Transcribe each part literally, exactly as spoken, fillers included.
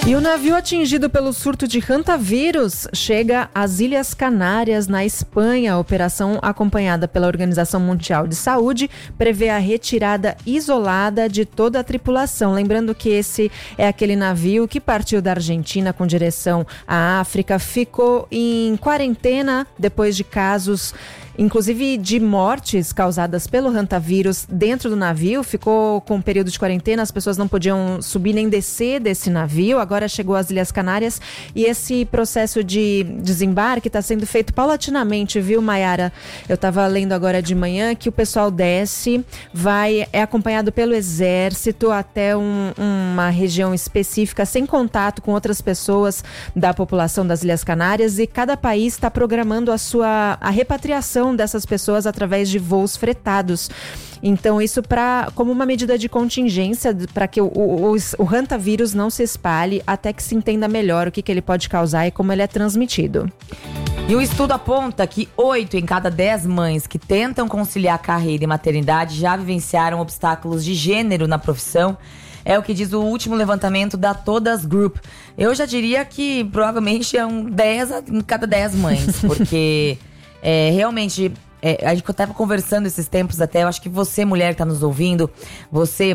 E o navio atingido pelo surto de hantavírus chega às Ilhas Canárias, na Espanha. A operação, acompanhada pela Organização Mundial de Saúde, prevê a retirada isolada de toda a tripulação. Lembrando que esse é aquele navio que partiu da Argentina com direção à África, ficou em quarentena depois de casos, inclusive de mortes causadas pelo hantavírus dentro do navio. Ficou com um período de quarentena, as pessoas não podiam subir nem descer desse navio. Agora chegou às Ilhas Canárias e esse processo de desembarque está sendo feito paulatinamente, viu, Maiara? Eu estava lendo agora de manhã que o pessoal desce, vai, é acompanhado pelo exército até um, uma região específica, sem contato com outras pessoas da população das Ilhas Canárias, e cada país está programando a sua a repatriação dessas pessoas através de voos fretados. Então, isso pra, como uma medida de contingência para que o, o, o hantavírus não se espalhe, até que se entenda melhor o que, que ele pode causar e como ele é transmitido. E o estudo aponta que oito em cada dez mães que tentam conciliar carreira e maternidade já vivenciaram obstáculos de gênero na profissão. É o que diz o último levantamento da Todas Group. Eu já diria que provavelmente é um dez em cada dez mães, porque é, realmente... É, a gente estava conversando esses tempos até, eu acho que você, mulher que está nos ouvindo, você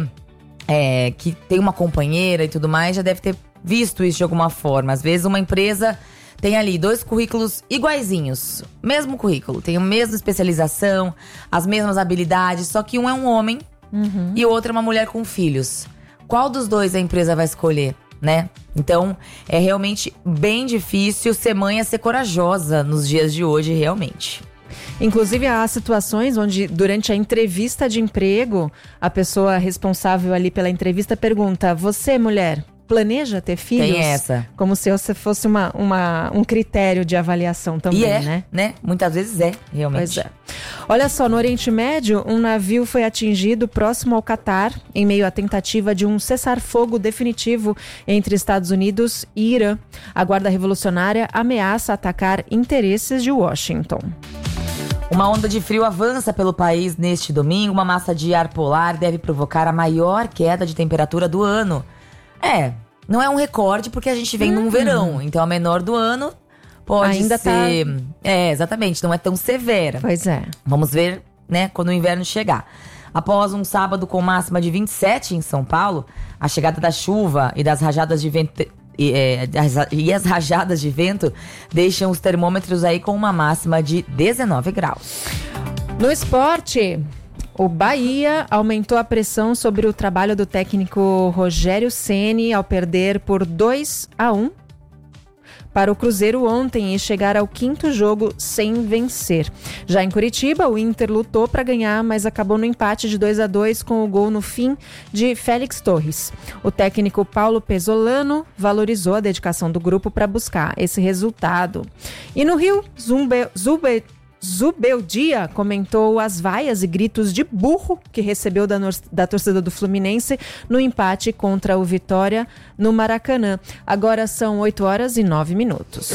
é, que tem uma companheira e tudo mais, já deve ter visto isso de alguma forma. Às vezes uma empresa tem ali dois currículos iguaizinhos, mesmo currículo, tem a mesma especialização, as mesmas habilidades, só que um é um homem uhum. e o outro é uma mulher com filhos. Qual dos dois a empresa vai escolher, né? Então, é realmente bem difícil ser mãe, é ser corajosa nos dias de hoje, realmente. Inclusive, há situações onde, durante a entrevista de emprego, a pessoa responsável ali pela entrevista pergunta: você, mulher, planeja ter filhos? Tem essa. Como se você fosse uma, uma, um critério de avaliação também, e é, né? né? Muitas vezes é, realmente. Pois é. Olha só, no Oriente Médio, um navio foi atingido próximo ao Catar, em meio à tentativa de um cessar-fogo definitivo entre Estados Unidos e Irã. A Guarda Revolucionária ameaça atacar interesses de Washington. Uma onda de frio avança pelo país neste domingo. Uma massa de ar polar deve provocar a maior queda de temperatura do ano. É, não é um recorde porque a gente vem hum. num verão. Então a menor do ano pode Ainda ser... Tá... É, exatamente, não é tão severa. Pois é. Vamos ver, né, quando o inverno chegar. Após um sábado com máxima de vinte e sete em São Paulo, a chegada da chuva e das rajadas de vento... E, é, e as rajadas de vento deixam os termômetros aí com uma máxima de dezenove graus. No esporte, o Bahia aumentou a pressão sobre o trabalho do técnico Rogério Ceni ao perder por dois a um para o Cruzeiro ontem e chegar ao quinto jogo sem vencer. Já em Curitiba, o Inter lutou para ganhar, mas acabou no empate de dois a dois com o gol no fim de Félix Torres. O técnico Paulo Pesolano valorizou a dedicação do grupo para buscar esse resultado. E no Rio, Zumbe, Zube, Zubeldia comentou as vaias e gritos de burro que recebeu da, da torcida do Fluminense no empate contra o Vitória no Maracanã. Agora são oito horas e nove minutos.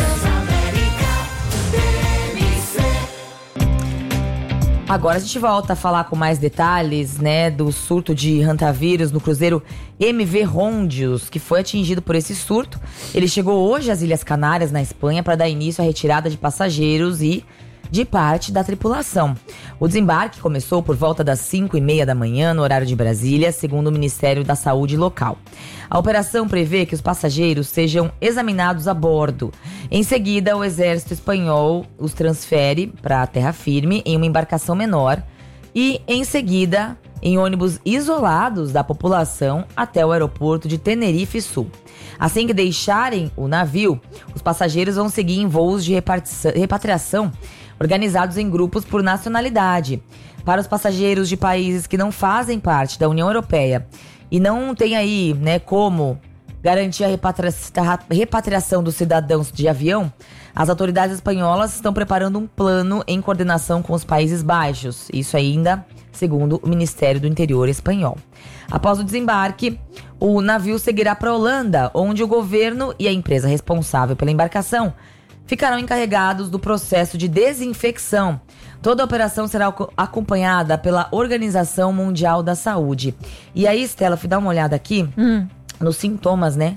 Agora a gente volta a falar com mais detalhes, né, do surto de hantavírus no cruzeiro M V Rondios, que foi atingido por esse surto. Ele chegou hoje às Ilhas Canárias, na Espanha, para dar início à retirada de passageiros e de parte da tripulação. O desembarque começou por volta das cinco e meia da manhã, no horário de Brasília, segundo o Ministério da Saúde local. A operação prevê que os passageiros sejam examinados a bordo. Em seguida, o exército espanhol os transfere para a terra firme em uma embarcação menor e, em seguida, em ônibus isolados da população até o aeroporto de Tenerife Sul. Assim que deixarem o navio, os passageiros vão seguir em voos de repatriação organizados em grupos por nacionalidade. Para os passageiros de países que não fazem parte da União Europeia e não tem aí, né, como garantir a repatria- repatriação dos cidadãos de avião, as autoridades espanholas estão preparando um plano em coordenação com os Países Baixos. Isso ainda segundo o Ministério do Interior espanhol. Após o desembarque, o navio seguirá para a Holanda, onde o governo e a empresa responsável pela embarcação ficarão encarregados do processo de desinfecção. Toda a operação será acompanhada pela Organização Mundial da Saúde. E aí, Stella, fui dar uma olhada aqui hum. nos sintomas, né,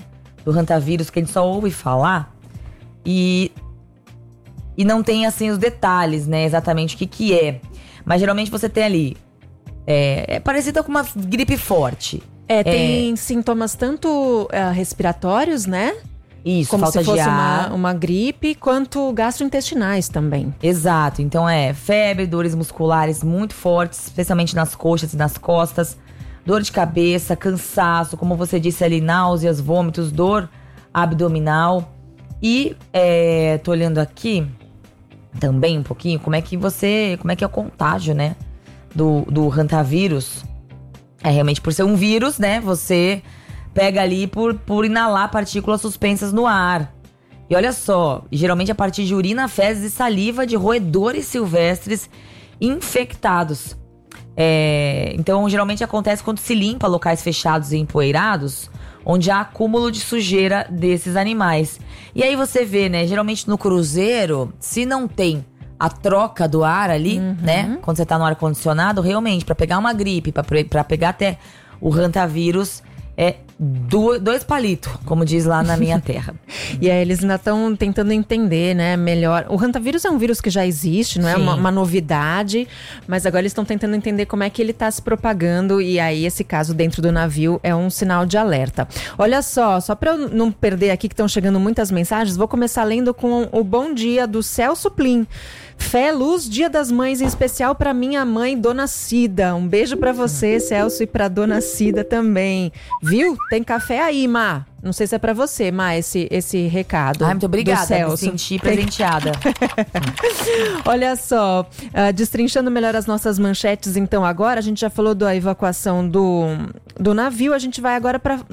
do hantavírus que a gente só ouve falar e, e não tem assim os detalhes, né? Exatamente o que que é. Mas geralmente você tem ali, é, é parecido com uma gripe forte. É, tem é, sintomas tanto uh, respiratórios, né? Isso, como falta se fosse de ar. Uma, uma gripe, quanto gastrointestinais também. Exato, então é febre, dores musculares muito fortes, especialmente nas coxas e nas costas, dor de cabeça, cansaço, como você disse ali, náuseas, vômitos, dor abdominal. E é, tô olhando aqui também um pouquinho como é que você, como é que é o contágio, né, do, do hantavírus. É realmente por ser um vírus, né, você pega ali por, por inalar partículas suspensas no ar. E olha só, geralmente a partir de urina, fezes e saliva de roedores silvestres infectados. É, então, geralmente acontece quando se limpa locais fechados e empoeirados, onde há acúmulo de sujeira desses animais. E aí você vê, né, geralmente no cruzeiro, se não tem a troca do ar ali, uhum. né, quando você tá no ar-condicionado, realmente, pra pegar uma gripe, pra, pra pegar até o hantavírus, é do, dois palitos, como diz lá na minha terra. E aí eles ainda estão tentando entender, né, melhor. O hantavírus é um vírus que já existe, não é uma, uma novidade, mas agora eles estão tentando entender como é que ele está se propagando, e aí esse caso dentro do navio é um sinal de alerta. Olha só, só para eu não perder aqui que estão chegando muitas mensagens, vou começar lendo com o bom dia do Celso Plim. Fé, luz, Dia das Mães, em especial para minha mãe, Dona Cida. Um beijo para você, Celso, e para Dona Cida também. Viu? Tem café aí, Má. Não sei se é para você, Má, esse, esse recado. Ai, muito obrigada, do Celso. Me senti presenteada. Olha só, uh, destrinchando melhor as nossas manchetes, então agora, a gente já falou da evacuação do, do navio, a gente vai agora para